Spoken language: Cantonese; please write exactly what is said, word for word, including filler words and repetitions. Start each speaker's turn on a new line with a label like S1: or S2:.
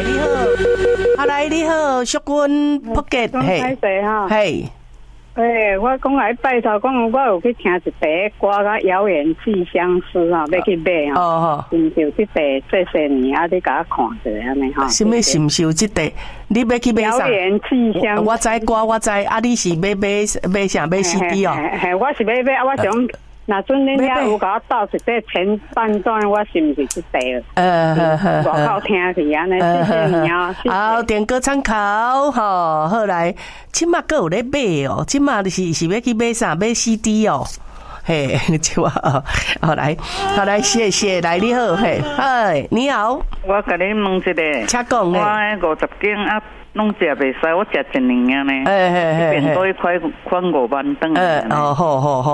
S1: 你好，啊来你好，淑君福杰，
S2: 嘿，
S1: 嘿。
S2: 诶，我讲来拜托，讲我有去听一第歌个谣言寄相思啊，要去买啊。哦哦。心受这第这些年啊，你甲我看者安尼哈。
S1: 什么心受这第？你要去买啥？
S2: 谣言寄相思。
S1: 我知歌，我知。啊，你是买买买啥？买 C D 哦？
S2: 嘿，我是买买啊，我想。那阵恁遐有甲我倒一个前半段，我是毋是这第了？呃，外口听去安尼，谢谢你啊！
S1: 好，点歌参考吼，后来，即马阁有咧买哦，即马是是要去买啥？买 C D 哦，嘿，就啊，好来，好来，谢谢，来你好，嘿，嗨，你好，
S3: 我甲你问一个，
S1: 请讲咧，
S3: 我五十斤啊。拢食袂使，我食一年啊呢，一边多一块款五万顿。
S1: 呃，哦，好好好。